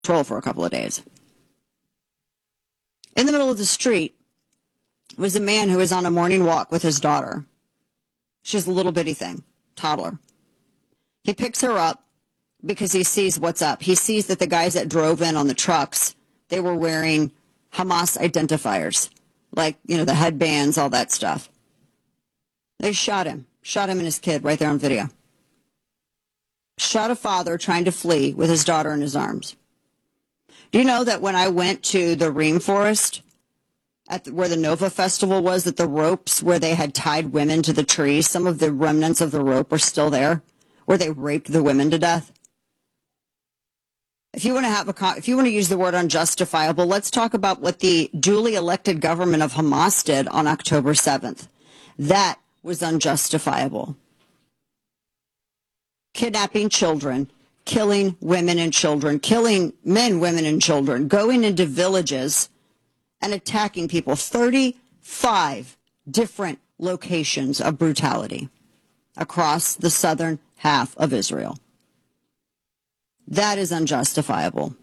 patrol for a couple of days. In the middle of the street was a man who was on a morning walk with his daughter. She's a little bitty thing, toddler. He picks her up because he sees what's up. He sees that the guys that drove in on the trucks, they were wearing Hamas identifiers, like, the headbands, all that stuff. They shot him and his kid right there on video. Shot a father trying to flee with his daughter in his arms. Do you know that when I went to the rainforest, where the Nova Festival was, that the ropes where they had tied women to the trees, some of the remnants of the rope were still there, where they raped the women to death? If you want to use the word unjustifiable, let's talk about what the duly elected government of Hamas did on October 7th. That was unjustifiable. Kidnapping children, killing women and children, killing men, women, and children, going into villages and attacking people. 35 different locations of brutality across the southern half of Israel. That is unjustifiable.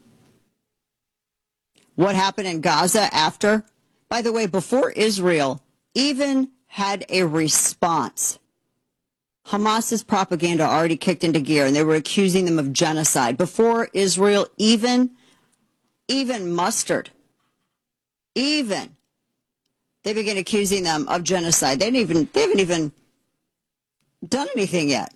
What happened in Gaza after? By the way, before Israel even had a response, Hamas's propaganda already kicked into gear, and they were accusing them of genocide. Before Israel even mustered, they began accusing them of genocide. They haven't even done anything yet.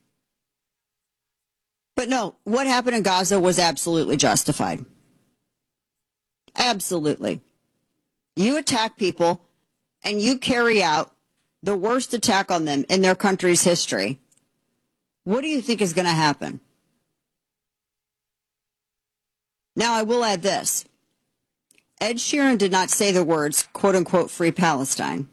But no, what happened in Gaza was absolutely justified. Absolutely. You attack people and you carry out the worst attack on them in their country's history. What do you think is going to happen? Now, I will add this. Ed Sheeran did not say the words, quote unquote, free Palestine.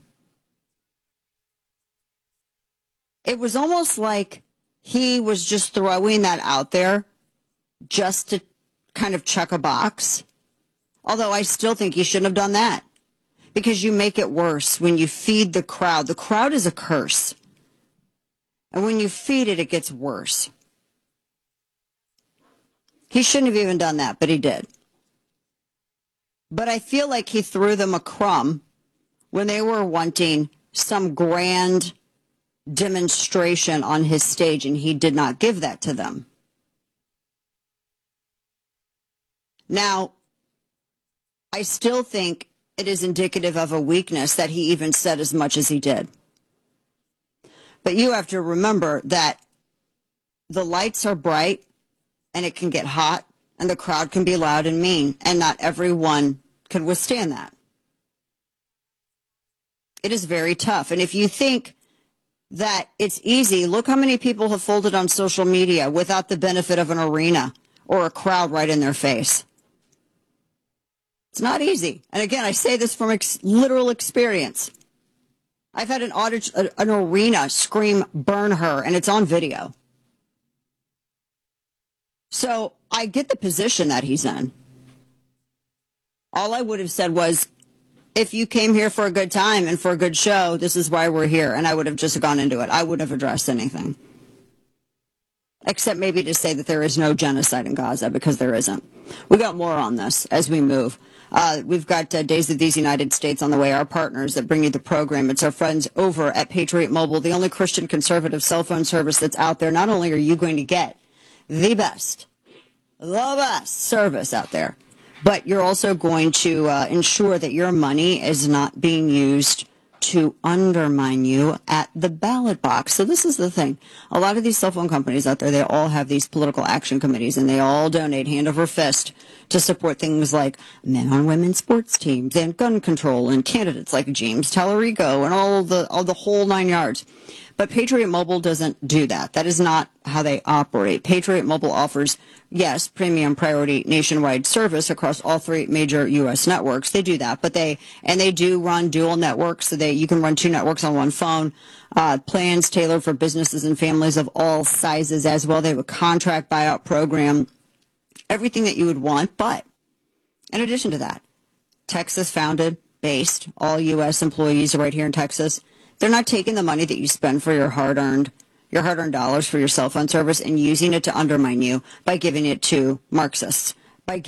It was almost like he was just throwing that out there just to kind of check a box. Although I still think he shouldn't have done that, because you make it worse when you feed the crowd. The crowd is a curse. And when you feed it, it gets worse. He shouldn't have even done that, but he did. But I feel like he threw them a crumb when they were wanting some grand demonstration on his stage, and he did not give that to them. Now, I still think it is indicative of a weakness that he even said as much as he did. But you have to remember that the lights are bright and it can get hot and the crowd can be loud and mean, and not everyone can withstand that. It is very tough. And if you think that it's easy, look how many people have folded on social media without the benefit of an arena or a crowd right in their face. It's not easy. And again, I say this from literal experience. I've had an arena scream, "Burn her," and it's on video. So I get the position that he's in. All I would have said was, if you came here for a good time and for a good show, this is why we're here. And I would have just gone into it. I wouldn't have addressed anything. Except maybe to say that there is no genocide in Gaza, because there isn't. We got more on this as we move. We've got Days of These United States on the way, our partners that bring you the program. It's our friends over at Patriot Mobile, the only Christian conservative cell phone service that's out there. Not only are you going to get the best service out there, but you're also going to ensure that your money is not being used to undermine you at the ballot box. So this is the thing. A lot of these cell phone companies out there, they all have these political action committees, and they all donate hand over fist to support things like men on women's sports teams and gun control and candidates like James Tallarico and all the whole 9 yards. But Patriot Mobile doesn't do that. That is not how they operate. Patriot Mobile offers, yes, premium priority nationwide service across all three major U.S. networks. They do that, but they do run dual networks, so you can run two networks on one phone. Plans tailored for businesses and families of all sizes as well. They have a contract buyout program, everything that you would want. But in addition to that, Texas founded, based, all U.S. employees are right here in Texas. They're not taking the money that you spend for your hard-earned dollars for your cell phone service and using it to undermine you by giving it to Marxists,